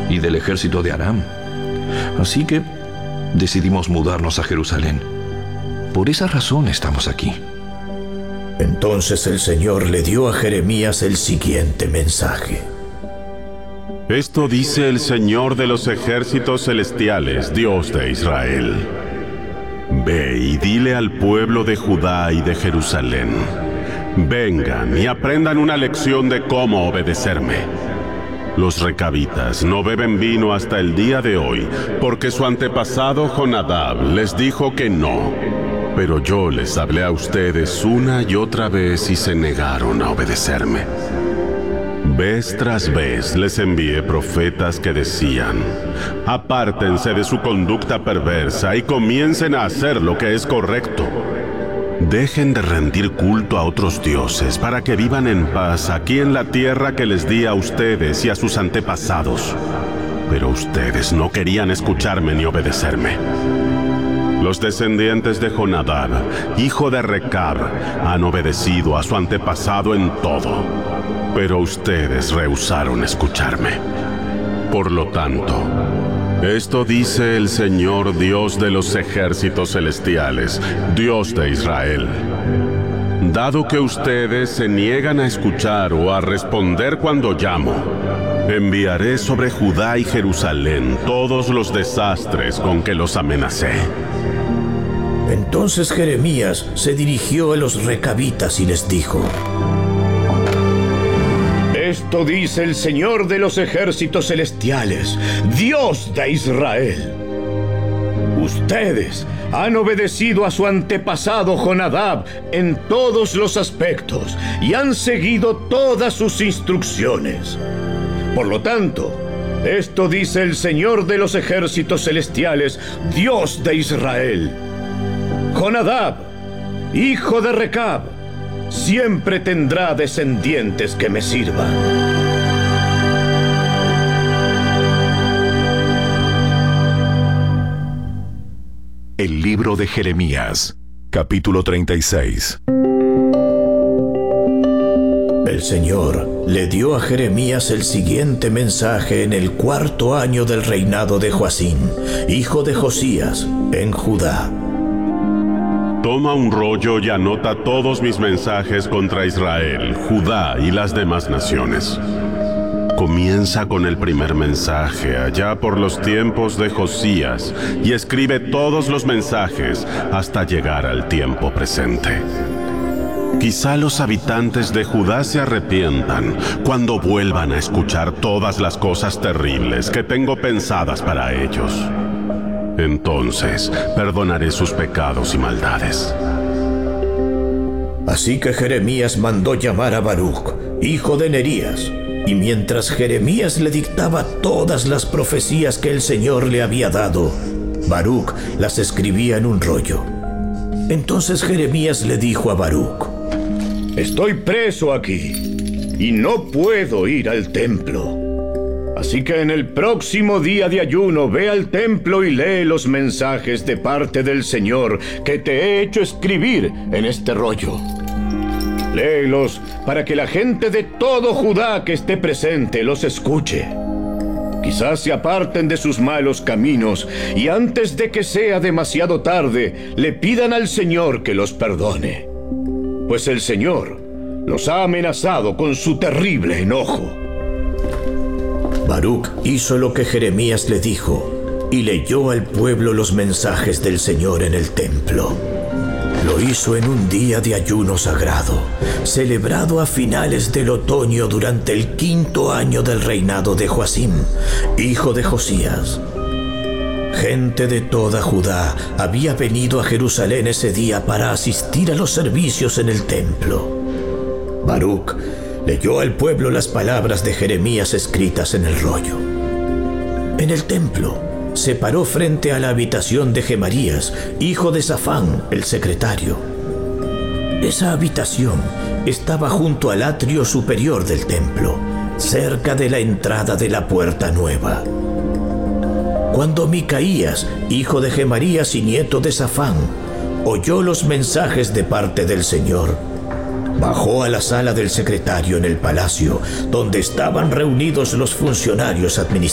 y del ejército de Aram. Así que decidimos mudarnos a Jerusalén. Por esa razón estamos aquí. Entonces el Señor le dio a Jeremías el siguiente mensaje. Esto dice el Señor de los ejércitos celestiales, Dios de Israel. Ve y dile al pueblo de Judá y de Jerusalén: vengan y aprendan una lección de cómo obedecerme. Los recabitas no beben vino hasta el día de hoy, porque su antepasado Jonadab les dijo que no. Pero yo les hablé a ustedes una y otra vez y se negaron a obedecerme. Vez tras vez les envié profetas que decían: apártense de su conducta perversa y comiencen a hacer lo que es correcto. Dejen de rendir culto a otros dioses para que vivan en paz aquí en la tierra que les di a ustedes y a sus antepasados. Pero ustedes no querían escucharme ni obedecerme. Los descendientes de Jonadab, hijo de Recab, han obedecido a su antepasado en todo, pero ustedes rehusaron escucharme. Por lo tanto, esto dice el Señor Dios de los ejércitos celestiales, Dios de Israel: dado que ustedes se niegan a escuchar o a responder cuando llamo, enviaré sobre Judá y Jerusalén todos los desastres con que los amenacé. Entonces Jeremías se dirigió a los recabitas y les dijo: esto dice el Señor de los ejércitos celestiales, Dios de Israel. Ustedes han obedecido a su antepasado Jonadab en todos los aspectos y han seguido todas sus instrucciones. Por lo tanto, esto dice el Señor de los ejércitos celestiales, Dios de Israel: Jonadab, hijo de Recab, siempre tendrá descendientes que me sirvan. El libro de Jeremías, capítulo 36. El Señor le dio a Jeremías el siguiente mensaje en el 4º año del reinado de Joacim, hijo de Josías, en Judá. Toma un rollo y anota todos mis mensajes contra Israel, Judá y las demás naciones. Comienza con el primer mensaje allá por los tiempos de Josías y escribe todos los mensajes hasta llegar al tiempo presente. Quizá los habitantes de Judá se arrepientan cuando vuelvan a escuchar todas las cosas terribles que tengo pensadas para ellos. Entonces perdonaré sus pecados y maldades. Así que Jeremías mandó llamar a Baruc, hijo de Nerías, y mientras Jeremías le dictaba todas las profecías que el Señor le había dado, Baruc las escribía en un rollo. Entonces Jeremías le dijo a Baruc: estoy preso aquí y no puedo ir al templo. Así que en el próximo día de ayuno ve al templo y lee los mensajes de parte del Señor que te he hecho escribir en este rollo. Léelos para que la gente de todo Judá que esté presente los escuche. Quizás se aparten de sus malos caminos y antes de que sea demasiado tarde le pidan al Señor que los perdone. Pues el Señor los ha amenazado con su terrible enojo. Baruc hizo lo que Jeremías le dijo y leyó al pueblo los mensajes del Señor en el templo. Lo hizo en un día de ayuno sagrado, celebrado a finales del otoño durante el 5º año del reinado de Joacim, hijo de Josías. Gente de toda Judá había venido a Jerusalén ese día para asistir a los servicios en el templo. Baruc leyó al pueblo las palabras de Jeremías escritas en el rollo. En el templo se paró frente a la habitación de Gemarías, hijo de Safán, el secretario. Esa habitación estaba junto al atrio superior del templo, cerca de la entrada de la puerta nueva. Cuando Micaías, hijo de Gemarías y nieto de Safán, oyó los mensajes de parte del Señor, bajó a la sala del secretario en el palacio, donde estaban reunidos los funcionarios administrativos.